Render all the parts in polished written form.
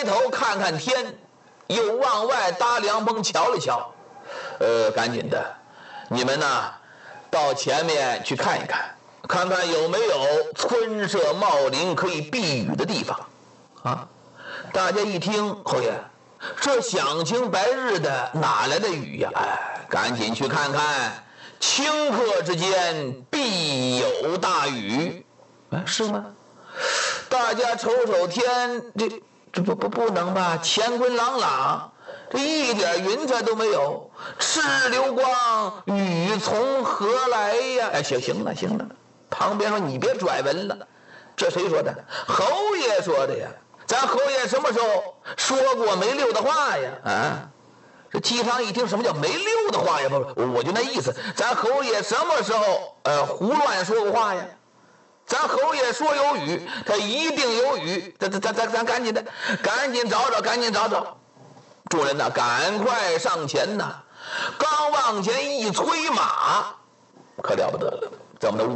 头看看天，又往外搭凉棚瞧了瞧。赶紧的，你们呢，到前面去看一看，看看有没有村舍茂林可以避雨的地方啊！大家一听，侯爷，这响晴白日的，哪来的雨呀？赶紧去看看，顷刻之间必有大雨。是吗？大家瞅瞅天，这不能吧？乾坤朗朗，这一点云彩都没有，赤流光，雨从何来呀？行了，旁边说你别拽文了，这谁说的？侯爷说的呀。咱侯爷什么时候说过没溜的话呀？这姬昌一听什么叫没溜的话呀？不，我就那意思，咱侯爷什么时候胡乱说过话呀？咱侯爷说有雨，他一定有雨。咱赶紧找找。众人呐，赶快上前呐！刚往前一催马，可了不得了，怎么的？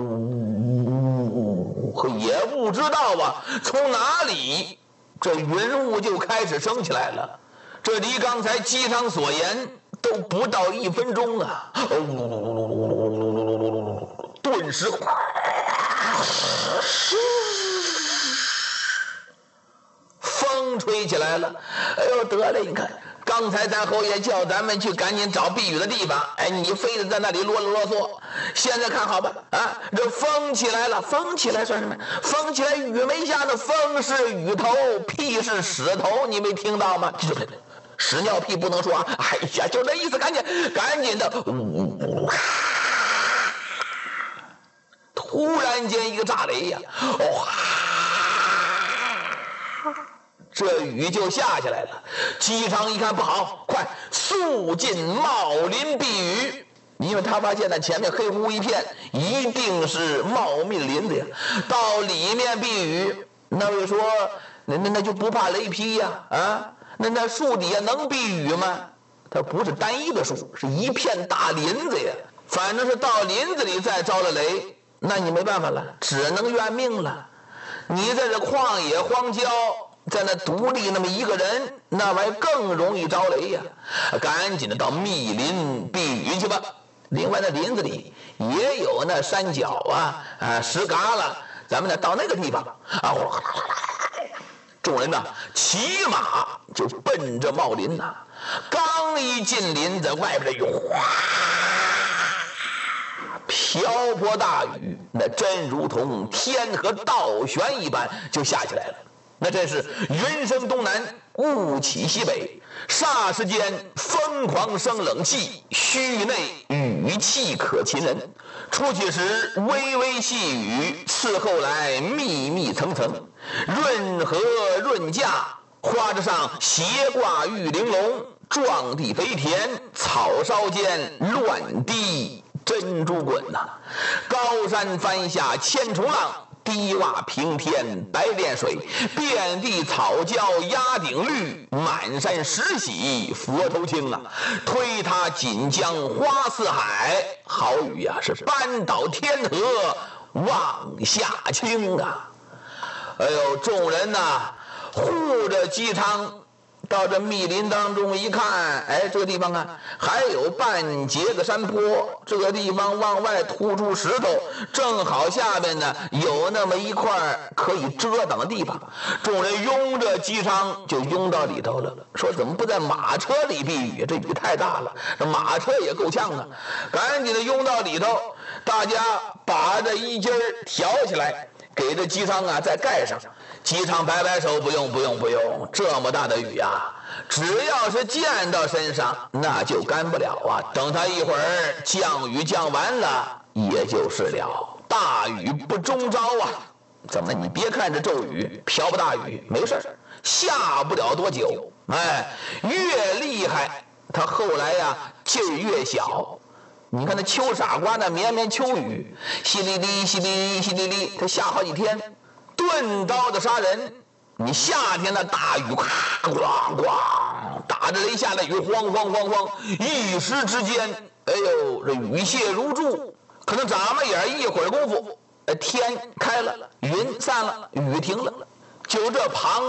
也不知道啊，从哪里这云雾就开始升起来了。这离刚才姬昌所言都不到1分钟啊！顿时风吹起来了。得了，你看刚才咱侯爷叫咱们去赶紧找避雨的地方，你非得在那里啰嗦。现在看好吧，这风起来了，风起来算什么？风起来雨没下，那风是雨头，屁是屎头，你没听到吗？屎尿屁不能说啊！就这意思，赶紧的。突然间一个炸雷呀！这雨就下下来了。姬昌一看不好，快速进茂林避雨，因为他发现那前面黑乎一片，一定是茂密林子呀。到里面避雨，那位说那就不怕雷劈呀？那树底下能避雨吗？它不是单一的树，是一片大林子呀。反正是到林子里再着了雷，那你没办法了，只能怨命了。你在这旷野荒郊，在那独立那么一个人，那玩意更容易着雷呀！赶紧的到密林避雨去吧。另外那林子里也有那山脚石旮旯，咱们呢到那个地方众人呢骑马就奔着茂林呐。刚一进林子，外边瓢泼大雨，那真如同天河倒悬一般就下起来了。那真是云生东南，雾起西北，霎时间疯狂生冷气，虚内雨气可侵人。出去时微微细雨，伺候来密密层层，润河润架，花枝上斜挂玉玲珑，壮地肥田，草梢间乱滴珍珠滚高山翻下千重浪，低洼平天白练水，遍地草椒压顶绿，满山石洗佛头青推他锦江花四海，好雨是扳倒天河望下倾众人护着姬昌到这密林当中一看，这个地方还有半截的山坡，这个地方往外突出石头，正好下边呢有那么一块可以遮挡的地方。众人拥着姬昌就拥到里头了，说怎么不在马车里避雨？这雨太大了，这马车也够呛赶紧的拥到里头，大家把这衣襟挑起来，给这姬昌再盖上。姬昌摆摆手，不用，这么大的雨只要是溅到身上，那就干不了等他一会儿降雨降完了，也就是了。大雨不中招怎么？你别看这骤雨、瓢泼大雨没事，下不了多久，越厉害，他后来劲儿越小。你看那秋傻瓜那绵绵秋雨，淅沥沥淅沥沥淅沥沥，它下好几天，钝刀的杀人。你夏天那大雨咣咣打着雷下的雨晃晃，一时之间这雨泻如注，可能眨巴眼一会儿功夫天开了，云散了，雨停了，就这旁